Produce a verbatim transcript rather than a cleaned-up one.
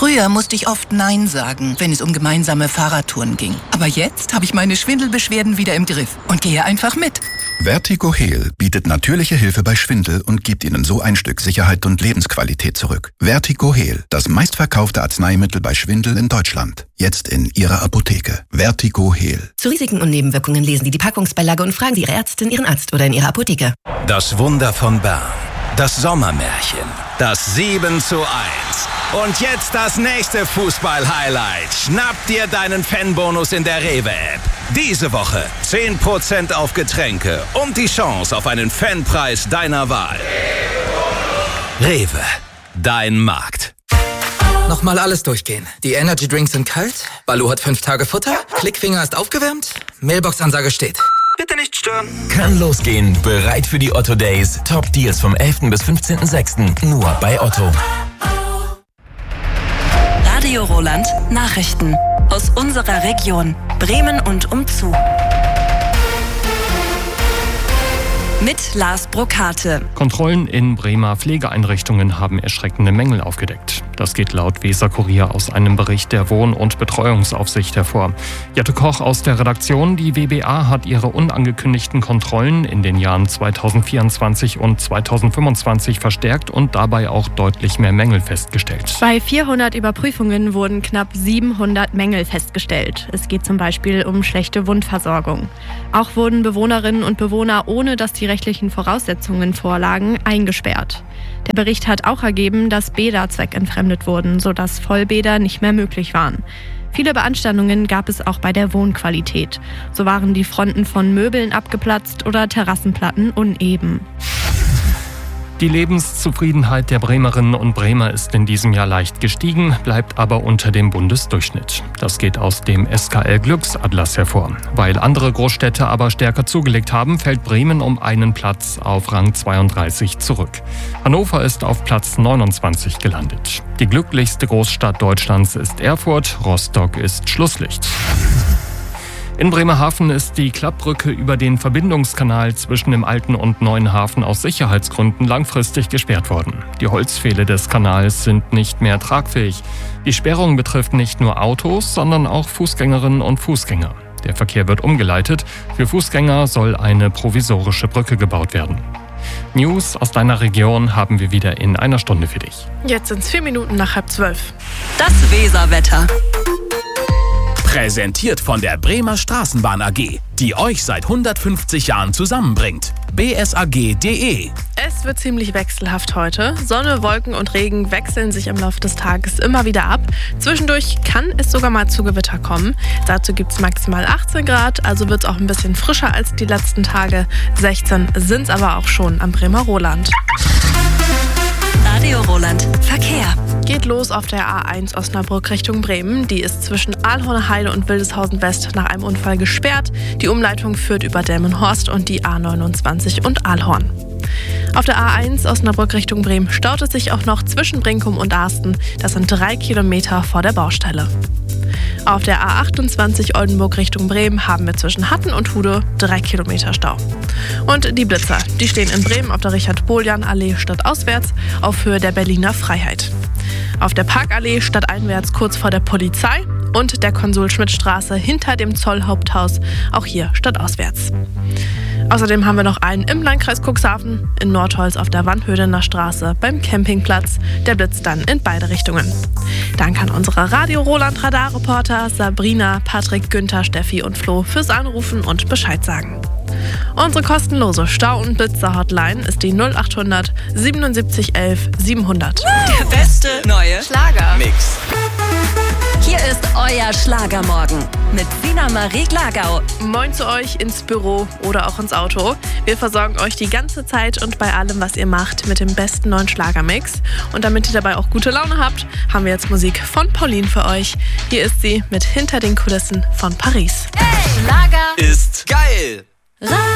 Früher musste ich oft Nein sagen, wenn es um gemeinsame Fahrradtouren ging. Aber jetzt habe ich meine Schwindelbeschwerden wieder im Griff und gehe einfach mit. Vertigo Heal bietet natürliche Hilfe bei Schwindel und gibt Ihnen so ein Stück Sicherheit und Lebensqualität zurück. Vertigo Heal, das meistverkaufte Arzneimittel bei Schwindel in Deutschland. Jetzt in Ihrer Apotheke. Vertigo Heal. Zu Risiken und Nebenwirkungen lesen Sie die Packungsbeilage und fragen Sie Ihre Ärztin, Ihren Arzt oder in Ihrer Apotheke. Das Wunder von Bern. Das Sommermärchen. Das sieben zu eins. Und jetzt das nächste Fußball-Highlight. Schnapp dir deinen Fanbonus in der Rewe-App. Diese Woche zehn Prozent auf Getränke und die Chance auf einen Fanpreis deiner Wahl. Rewe, dein Markt. Nochmal alles durchgehen. Die Energy Drinks sind kalt, Baloo hat fünf Tage Futter, Klickfinger ist aufgewärmt, Mailbox-Ansage steht. Bitte nicht stören. Kann losgehen. Bereit für die Otto Days. Top Deals vom elften bis fünfzehnten sechsten Nur bei Otto. Radio Roland Nachrichten aus unserer Region Bremen und umzu. Mit Lars Brokate. Kontrollen in Bremer Pflegeeinrichtungen haben erschreckende Mängel aufgedeckt. Das geht laut Weser-Kurier aus einem Bericht der Wohn- und Betreuungsaufsicht hervor. Jette Koch aus der Redaktion. Die W B A hat ihre unangekündigten Kontrollen in den Jahren zweitausendvierundzwanzig und zweitausendfünfundzwanzig verstärkt und dabei auch deutlich mehr Mängel festgestellt. Bei vierhundert Überprüfungen wurden knapp siebenhundert Mängel festgestellt. Es geht zum Beispiel um schlechte Wundversorgung. Auch wurden Bewohnerinnen und Bewohner, ohne dass die rechtlichen Voraussetzungen vorlagen, eingesperrt. Der Bericht hat auch ergeben, dass Bäder zweckentfremdet wurden, sodass Vollbäder nicht mehr möglich waren. Viele Beanstandungen gab es auch bei der Wohnqualität. So waren die Fronten von Möbeln abgeplatzt oder Terrassenplatten uneben. Die Lebenszufriedenheit der Bremerinnen und Bremer ist in diesem Jahr leicht gestiegen, bleibt aber unter dem Bundesdurchschnitt. Das geht aus dem S K L-Glücksatlas hervor. Weil andere Großstädte aber stärker zugelegt haben, fällt Bremen um einen Platz auf Rang zweiunddreißig zurück. Hannover ist auf Platz neunundzwanzig gelandet. Die glücklichste Großstadt Deutschlands ist Erfurt, Rostock ist Schlusslicht. In Bremerhaven ist die Klappbrücke über den Verbindungskanal zwischen dem alten und neuen Hafen aus Sicherheitsgründen langfristig gesperrt worden. Die Holzpfähle des Kanals sind nicht mehr tragfähig. Die Sperrung betrifft nicht nur Autos, sondern auch Fußgängerinnen und Fußgänger. Der Verkehr wird umgeleitet. Für Fußgänger soll eine provisorische Brücke gebaut werden. News aus deiner Region haben wir wieder in einer Stunde für dich. Jetzt sind es vier Minuten nach halb zwölf. Das Weserwetter. Präsentiert von der Bremer Straßenbahn A G, die euch seit hundertfünfzig Jahren zusammenbringt. b s a g punkt d e. Es wird ziemlich wechselhaft heute. Sonne, Wolken und Regen wechseln sich im Laufe des Tages immer wieder ab. Zwischendurch kann es sogar mal zu Gewitter kommen. Dazu gibt es maximal achtzehn Grad, also wird es auch ein bisschen frischer als die letzten Tage. sechzehn sind es aber auch schon am Bremer Roland. Radio Roland Verkehr. Geht los auf der A eins Osnabrück Richtung Bremen. Die ist zwischen Aalhorner Heide und Wildeshausen West nach einem Unfall gesperrt. Die Umleitung führt über Delmenhorst und die A neunundzwanzig und Aalhorn. Auf der A eins Osnabrück Richtung Bremen staut es sich auch noch zwischen Brinkum und Arsten. Das sind drei Kilometer vor der Baustelle. Auf der A achtundzwanzig Oldenburg Richtung Bremen haben wir zwischen Hatten und Hude drei Kilometer Stau. Und die Blitzer, die stehen in Bremen auf der Richard-Boljan-Allee stadtauswärts auf Höhe der Berliner Freiheit. Auf der Parkallee stadteinwärts kurz vor der Polizei und der Konsul-Schmidt-Straße hinter dem Zollhaupthaus, auch hier stadtauswärts. Außerdem haben wir noch einen im Landkreis Cuxhaven, in Nordholz auf der Wannhödener Straße beim Campingplatz. Der blitzt dann in beide Richtungen. Danke an unsere Radio Roland Radarreporter Sabrina, Patrick, Günther, Steffi und Flo fürs Anrufen und Bescheid sagen. Unsere kostenlose Stau- und Blitzer-Hotline ist die null achthundert siebenundsiebzig elf siebenhundert. Der beste neue Schlager-Mix. Hier ist euer Schlagermorgen mit Sina Marie Glagau. Moin zu euch ins Büro oder auch ins Auto. Wir versorgen euch die ganze Zeit und bei allem, was ihr macht, mit dem besten neuen Schlagermix. Und damit ihr dabei auch gute Laune habt, haben wir jetzt Musik von Pauline für euch. Hier ist sie mit Hinter den Kulissen von Paris. Hey, Schlager Ist geil!